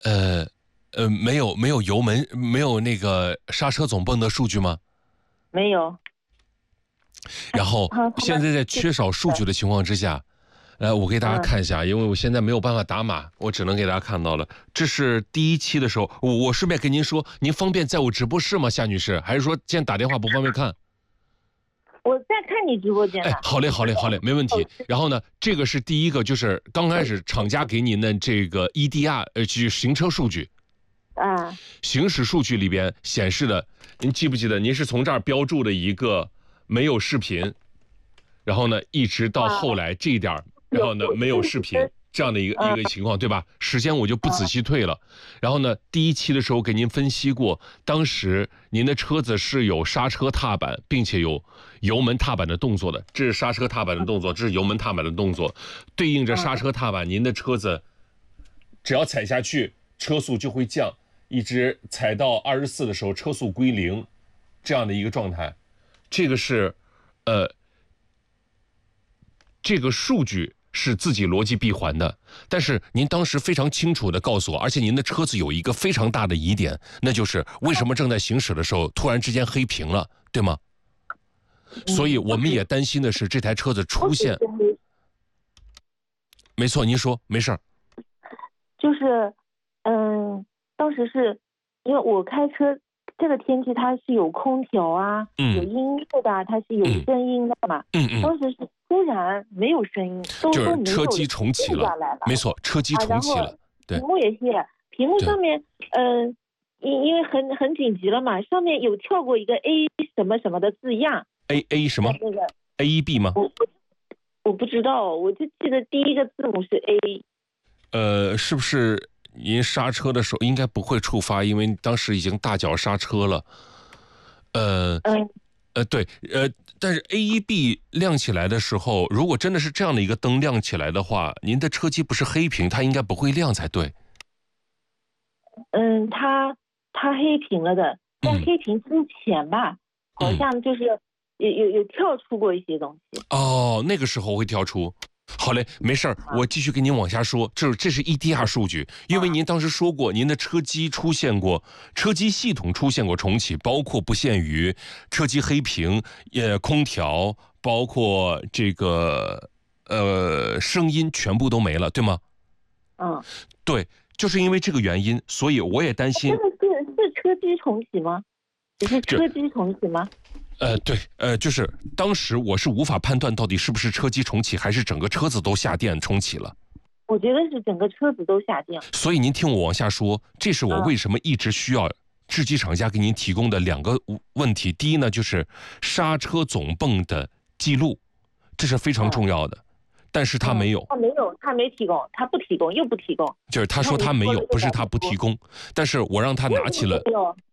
呃没有油门，没有那个刹车总泵的数据吗？ 没有。 然后现在在缺少数据的情况之下，我给大家看一下，因为我现在没有办法打码，我只能给大家看到了。这是第一期的时候，我顺便跟您说，您方便在我直播室吗，夏女士？还是说现在打电话不方便看？ 我在看你直播间呢。 好嘞，没问题。然后呢，这个是第一个，就是刚开始厂家给您的这个 EDR，就是行车数据。行驶数据里边显示的，您记不记得？您是从这儿标注的一个没有视频，然后呢，一直到后来这一点，然后呢没有视频这样的一个情况，对吧？时间我就不仔细退了。然后呢，第一期的时候给您分析过，当时您的车子是有刹车踏板，并且有油门踏板的动作的。这是刹车踏板的动作，这是油门踏板的动作，对应着刹车踏板，您的车子只要踩下去，车速就会降。一直踩到24的时候，车速归0，这样的一个状态，这个是，这个数据是自己逻辑闭环的。但是您当时非常清楚地告诉我，而且您的车子有一个非常大的疑点，那就是为什么正在行驶的时候突然之间黑屏了，对吗？所以我们也担心的是这台车子出现。没错，您说，没事儿。 就是，当时是因为我开车，这个天气它是有空调啊，有音乐的，它是有声音的嘛。当时是突然没有声音， 就是车机重启了。没错，车机重启了。对， 屏幕也是，屏幕上面，因为很紧急了嘛，上面有跳过一个 A 什么什么的字样。 A 什么？ 那个 AEB 吗？ 我不知道，我就记得第一个字母是 A。是不是？您刹车的时候应该不会触发，因为当时已经大脚刹车了。对，但是 AEB 亮起来的时候，如果真的是这样的一个灯亮起来的话，您的车机不是黑屏，它应该不会亮才对。 它黑屏了的，在黑屏之前吧，好像就是有跳出过一些东西。 哦，那个时候会跳出。好嘞，没事儿，我继续跟您往下说。这是 EDR 数据，因为您当时说过，您的车机系统出现过重启，包括不限于车机黑屏，空调，包括这个声音全部都没了，对吗？对，就是因为这个原因，所以我也担心。 是车机重启吗？只是车机重启吗？ 对，就是当时我是无法判断到底是不是车机重启，还是整个车子都下电重启了。 我觉得是整个车子都下电。 所以您听我往下说，这是我为什么一直需要制机厂家给您提供的2个问题。第一呢，就是刹车总泵的记录，这是非常重要的，但是他没有。 他没提供，他不提供，又不提供。 就是他说他没有，不是他不提供，但是我让他拿起了。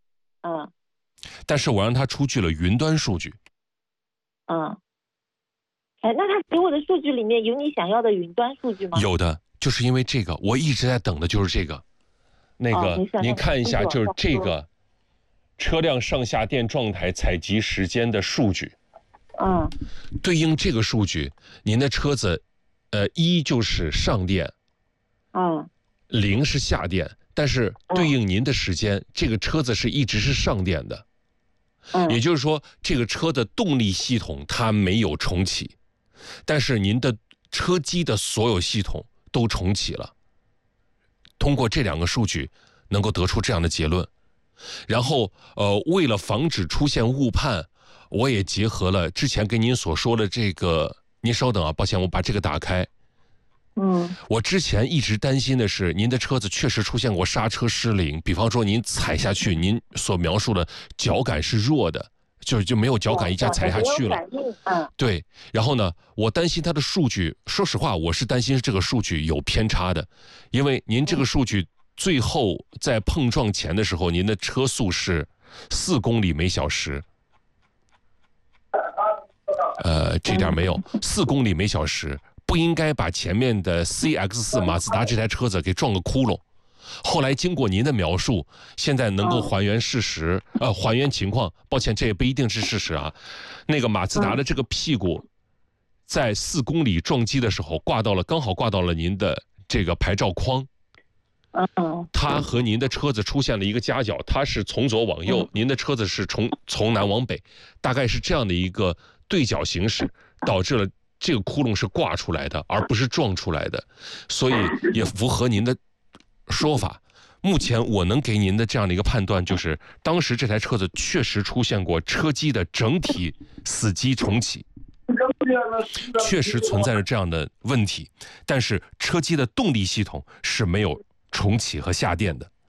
但是我让他出具了云端数据。 那他给我的数据里面有你想要的云端数据吗？ 有的，就是因为这个，我一直在等的就是这个。那个，您看一下，就是这个车辆上下电状态采集时间的数据。对应这个数据，您的车子，1就是上电，0是下电，但是对应您的时间，这个车子是一直是上电的。也就是说，这个车的动力系统它没有重启，但是您的车机的所有系统都重启了。通过这2个数据，能够得出这样的结论。然后，为了防止出现误判，我也结合了之前跟您所说的这个。您稍等啊，抱歉，我把这个打开。我之前一直担心的是，您的车子确实出现过刹车失灵，比方说您踩下去，您所描述的脚感是弱的，就没有脚感，一下踩下去了。对。然后呢，我担心它的数据，说实话，我是担心这个数据有偏差的，因为您这个数据最后在碰撞前的时候，您的车速是4公里每小时。这点没有，4公里每小时。不应该把前面的 CX-4马自达这台车子给撞个窟窿。后来经过您的描述，现在能够还原事实，还原情况。抱歉，这也不一定是事实啊。那个马自达的这个屁股，在4公里撞击的时候刚好挂到了您的这个牌照框。 它和您的车子出现了一个夹角，它是从左往右，您的车子是从南往北，大概是这样的一个对角行驶，导致了这个窟窿是挂出来的，而不是撞出来的，所以也符合您的说法。目前我能给您的这样的一个判断就是，当时这台车子确实出现过车机的整体死机重启，确实存在着这样的问题，但是车机的动力系统是没有重启和下电的。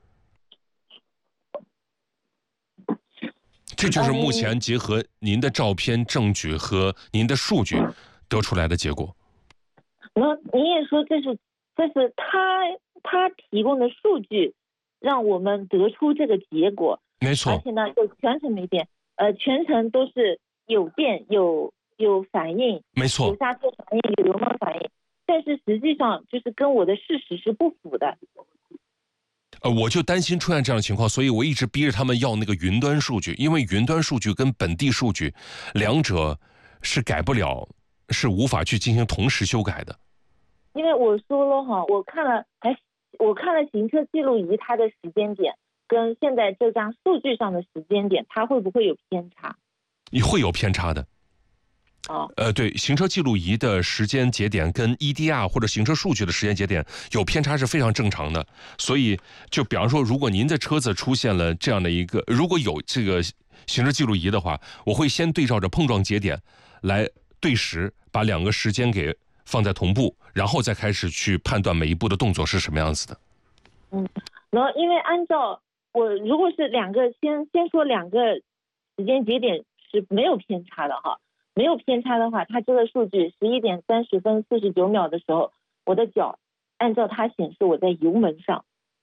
这就是目前结合您的照片、证据和您的数据得出来的结果。 那您也说这是他提供的数据，让我们得出这个结果。 没错。 而且呢，就全程没电，全程都是有电有反应， 没错， 有刹车反应，有油门反应，但是实际上就是跟我的事实是不符的。 我就担心出现这样的情况，所以我一直逼着他们要那个云端数据，因为云端数据跟本地数据两者是改不了，是无法去进行同时修改的。 因为我说了哈，我看了行车记录仪它的时间点跟现在这张数据上的时间点，它会不会有偏差？ 你会有偏差的。对，行车记录仪的时间节点跟 EDR 或者行车数据的时间节点有偏差是非常正常的。所以就比方说，如果您的车子出现了这样的一个，如果有这个行车记录仪的话，我会先对照着碰撞节点来对时，把两个时间给放在同步，然后再开始去判断每一步的动作是什么样子的。 然后因为按照我如果是先说两个时间节点是没有偏差的哈。没有偏差的话，它这个数据11点30分49秒的时候，我的脚按照它显示我在油门上，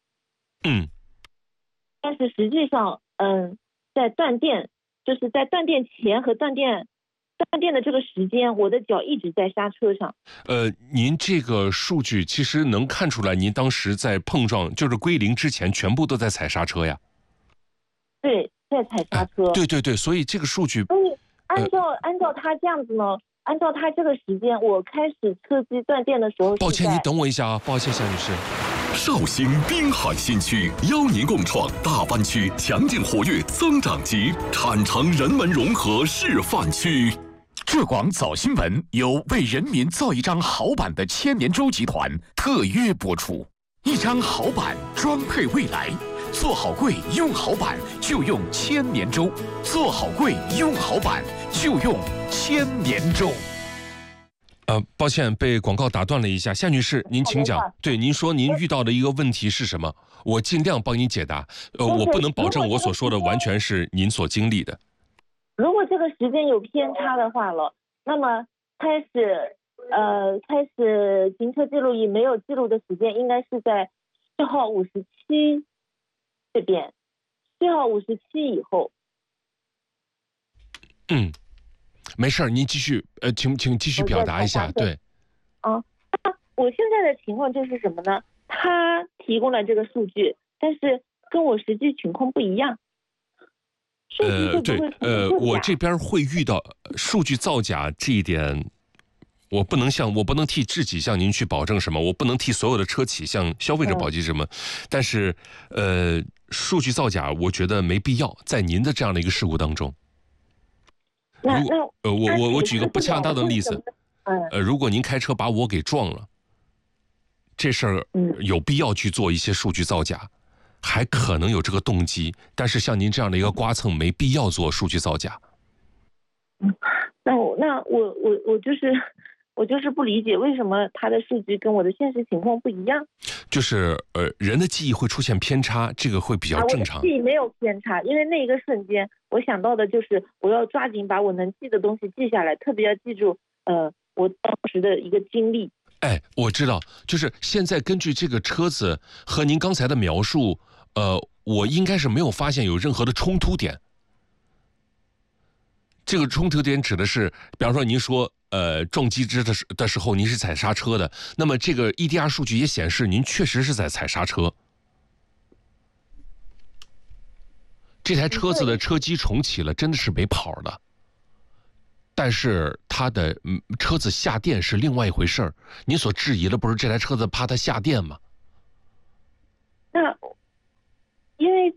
但是实际上，在断电，就是在断电前和断电的这个时间，我的脚一直在刹车上。 您这个数据其实能看出来，您当时在碰撞就是归零之前，全部都在踩刹车呀？ 对，在踩刹车。 对，所以这个数据。 按照他这样子呢，按照他这个时间，我开始车机断电的时候， 抱歉，你等我一下啊，抱歉，夏女士。 绍兴滨海新区邀您共创大湾区强劲活跃增长极产城人文融合示范区。浙广早新闻由为人民造一张好版的千年舟集团特约播出，一张好版装配未来。做好柜用好板就用千年舟，做好柜用好板就用千年舟。 抱歉，被广告打断了一下，夏女士，您请讲。对，您说您遇到的一个问题是什么？我尽量帮您解答。我不能保证我所说的完全是您所经历的。 如果这个时间有偏差的话了，那么开始行车记录仪没有记录的时间应该是在4号57。这边4号57以后。 没事儿，您继续，请继续表达一下。对。 我现在的情况就是什么呢？他提供了这个数据，但是跟我实际情况不一样。 我这边会遇到数据造假这一点。我不能替自己向您去保证什么，我不能替所有的车企向消费者保证什么，但是数据造假我觉得没必要在您的这样的一个事故当中。我举个不恰当的例子，如果您开车把我给撞了，这事儿有必要去做一些数据造假，还可能有这个动机，但是像您这样的一个刮蹭没必要做数据造假。 那我就是不理解为什么他的数据跟我的现实情况不一样。 就是人的记忆会出现偏差，这个会比较正常。 我的记忆没有偏差，因为那一个瞬间我想到的就是我要抓紧把我能记的东西记下来，特别要记住我当时的一个经历。 我知道，就是现在根据这个车子和您刚才的描述，我应该是没有发现有任何的冲突点。这个冲突点指的是，比方说您说撞击的时候您是踩刹车的，那么这个 EDR 数据也显示您确实是在踩刹车。这台车子的车机重启了，真的是没跑的。但是它的车子下电是另外一回事儿。您所质疑的不是这台车子怕它下电吗？ 那因为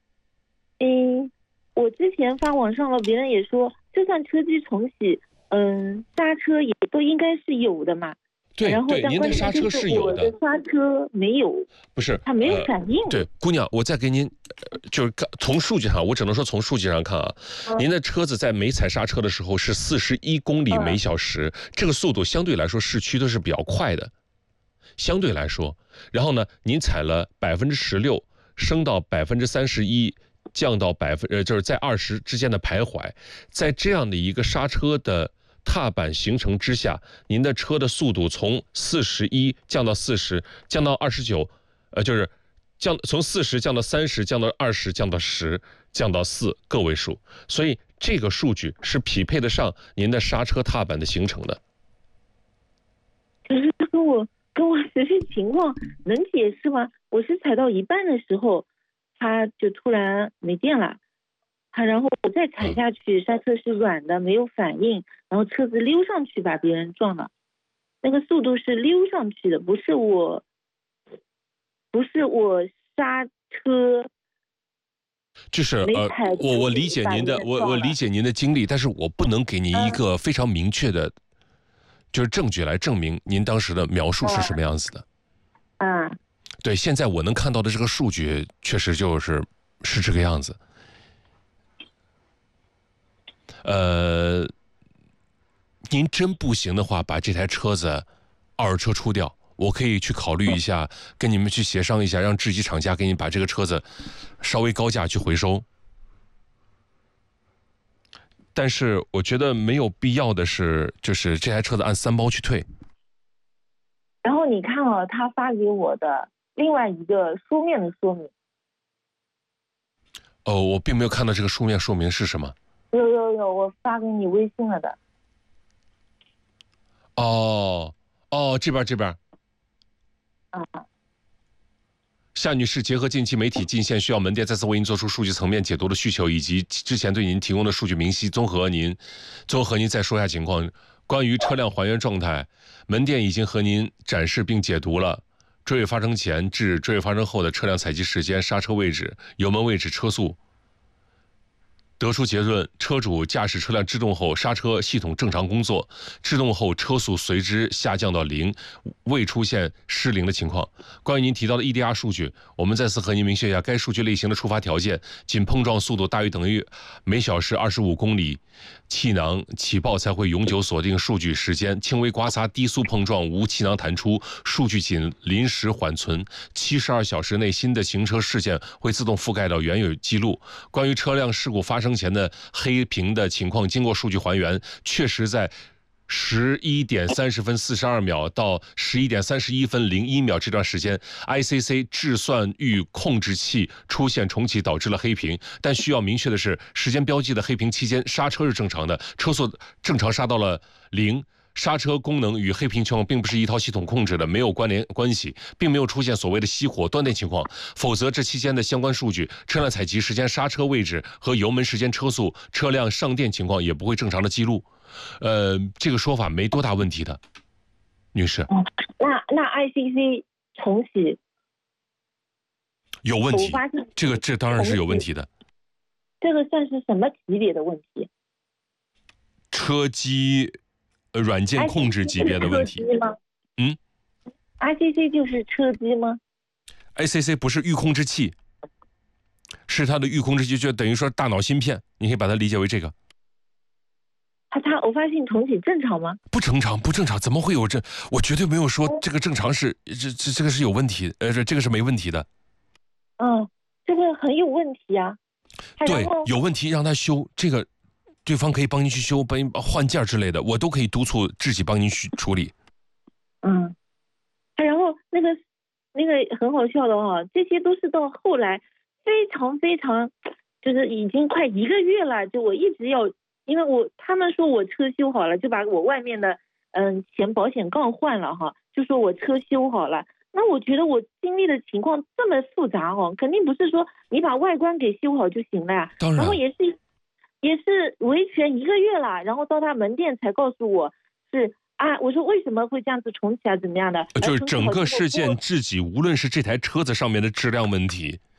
我之前发网上了，别人也说就算车机重启，刹车也都应该是有的嘛。 对， 然后您的刹车是有的， 我的刹车没有， 不是， 它没有反应。 对，姑娘，我再给您，就是从数据上，我只能说从数据上看啊，您的车子在没踩刹车的时候是41公里每小时，这个速度相对来说市区都是比较快的，相对来说。然后呢，您踩了16%，升到31%，降到就是在20之间的徘徊，在这样的一个刹车的踏板形成之下，您的车的速度从41降到40，降到29，就是从40降到30，降到20，降到10，降到4个位数，所以这个数据是匹配得上您的刹车踏板的形成的。 可是跟我实际情况能解释吗？我是踩到一半的时候，它就突然没电了。然后我再踩下去，刹车是软的，没有反应，然后车子溜上去把别人撞了，那个速度是溜上去的，不是我刹车。 就是我理解您的，我理解您的经历，但是我不能给您一个非常明确的，就是证据来证明您当时的描述是什么样子的。对，现在我能看到的这个数据确实是这个样子。您真不行的话，把这台车子二手车出掉，我可以去考虑一下，跟你们去协商一下，让制机厂家给你把这个车子稍微高价去回收。但是我觉得没有必要的是，就是这台车子按3包去退。 然后你看了他发给我的另外一个书面的说明。 我并没有看到这个书面说明是什么。 有，我发给你微信了的。 这边。夏女士结合近期媒体进线需要门店再次为您做出数据层面解读的需求，以及之前对您提供的数据明细，综合和您再说一下情况。关于车辆还原状态，门店已经和您展示并解读了追尾发生前至追尾发生后的车辆采集时间、刹车位置、油门位置、车速。得出结论，车主驾驶车辆制动后，刹车系统正常工作，制动后车速随之下降到0，未出现失灵的情况。关于您提到的 EDR 数据，我们再次和您明确一下该数据类型的触发条件，仅碰撞速度大于等于每小时25公里，气囊起爆才会永久锁定数据时间，轻微刮擦、低速碰撞无气囊弹出，数据仅临时缓存，72小时内新的行车事件会自动覆盖到原有记录。关于车辆事故发生前的黑屏的情况，经过数据还原，确实在11点30分42秒到11点31分01秒这段时间 ，ICC 制算域控制器出现重启，导致了黑屏。但需要明确的是，时间标记的黑屏期间，刹车是正常的，车速正常刹到了0。刹车功能与黑屏情况并不是一套系统控制的，没有关系，并没有出现所谓的熄火断电情况，否则这期间的相关数据、车辆采集时间、刹车位置和油门时间、车速、车辆上电情况也不会正常的记录。这个说法没多大问题的，女士。 那 ICC 重启有问题，这当然是有问题的。 这个算是什么级别的问题？ 车机软件控制级别的问题。 ICC 就是车机吗？ ICC 不是域控制器，是它的域控制器，就等于说大脑芯片，你可以把它理解为这个。 它偶发性重启正常吗？ 不正常，怎么会有我绝对没有说这个正常是这个是有问题，这个是没问题的。 这个很有问题啊。 对，有问题让他修，这个对方可以帮您去修，帮您换件之类的，我都可以督促自己帮您去处理。 然后那个很好笑的这些都是到后来非常非常，就是已经快1个月了，就我一直要，因为他们说我车修好了，就把我外面的前保险杠换了就说我车修好了。那我觉得我经历的情况这么复杂肯定不是说你把外观给修好就行了呀。 当然。 然后也是维权1个月了，然后到他门店才告诉我是啊，我说为什么会这样子重启啊？怎么样的？ 就是整个事件自己，无论是这台车子上面的质量问题，